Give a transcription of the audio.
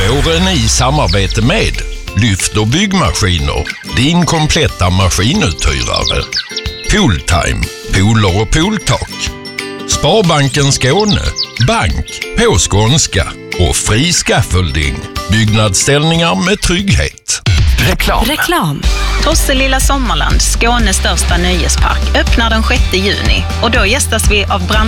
Våren i samarbete med Lyft och byggmaskiner, din kompletta maskinuthyrare. Pooltime, pooler och pooltak. Sparbanken Skåne, bank på skånska. Och Fri Scaffolding, byggnadsställningar med trygghet. Reklam. Tosselilla Sommarland, Skånes största nöjespark, öppnar den 6 juni. Och då gästas vi av